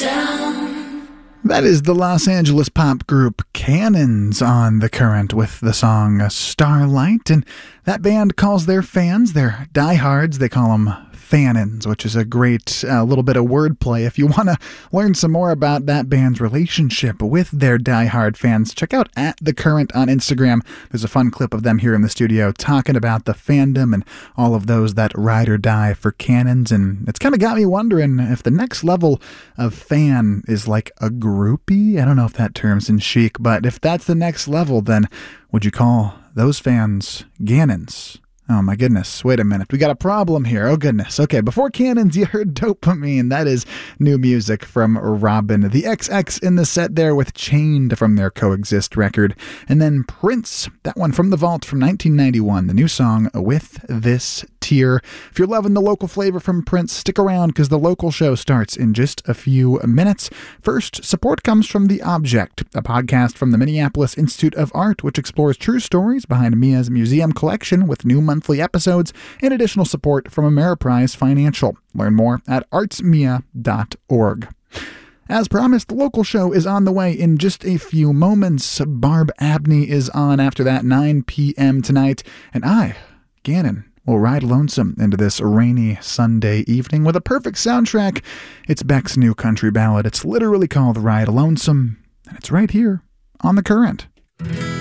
That is the Los Angeles pop group Cannons on The Current with the song Starlight, and that band calls their fans, their diehards, they call them Fannins, which is a great little bit of wordplay. If you want to learn some more about that band's relationship with their diehard fans, check out @TheCurrent on Instagram. There's a fun clip of them here in the studio talking about the fandom and all of those that ride or die for Cannons, and it's kind of got me wondering if the next level of fan is like a groupie. I don't know if that term's in chic, but if that's the next level, then would you call those fans Gannons? Oh my goodness, wait a minute, we got a problem here, oh goodness. Okay, before Cannons, you heard Dopamine, that is new music from Robin. The XX in the set there with Chained from their Coexist record. And then Prince, that one from the vault from 1991, the new song With This Tear. If you're loving the local flavor from Prince, stick around because the local show starts in just a few minutes. First, support comes from The Object, a podcast from the Minneapolis Institute of Art, which explores true stories behind Mia's museum collection with new monthly episodes and additional support from Ameriprise Financial. Learn more at artsmia.org. As promised, the local show is on the way in just a few moments. Barb Abney is on after that, 9 p.m. tonight, and I, Gannon, will ride lonesome into this rainy Sunday evening with a perfect soundtrack. It's Beck's new country ballad. It's literally called Ride Lonesome, and it's right here on The Current.